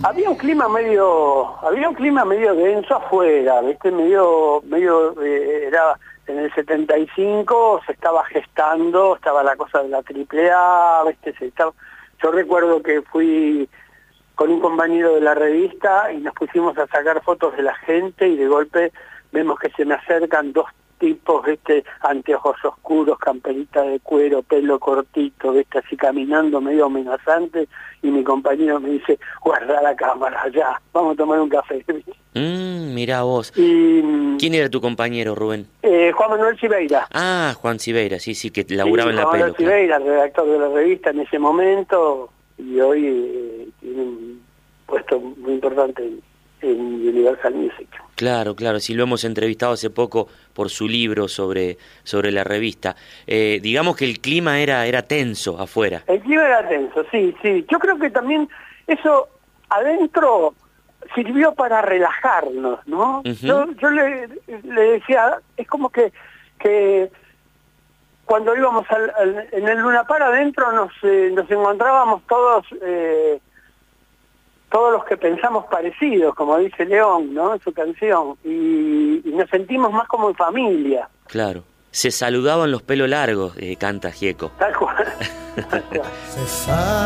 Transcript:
Había un clima medio denso afuera, ¿viste? Era en el 75, se estaba gestando, estaba la cosa de la AAA, ¿viste? Yo recuerdo que fui con un compañero de la revista y nos pusimos a sacar fotos de la gente y de golpe vemos que se me acercan dos tipos, anteojos oscuros, camperita de cuero, pelo cortito, así caminando medio amenazante, y mi compañero me dice, guarda la cámara, ya, vamos a tomar un café. Mirá vos. Y, ¿Quién era tu compañero, Rubén? Juan Manuel Cibeira. Ah, Juan Cibeira, sí, que laburaba en la Juan Manuel Pelo. Cibeira, redactor de la revista en ese momento, y hoy tiene un puesto muy importante en Universal Music. Claro, sí, lo hemos entrevistado hace poco por su libro sobre la revista. Digamos que el clima era tenso afuera. El clima era tenso, sí. Yo creo que también eso adentro sirvió para relajarnos, ¿no? Uh-huh. Yo le decía, es como que cuando íbamos en el Luna Park adentro nos encontrábamos todos los que pensamos parecidos, como dice León, ¿no? En su canción, y nos sentimos más como en familia. Claro. Se saludaban los pelos largos, canta Gieco. Tal cual.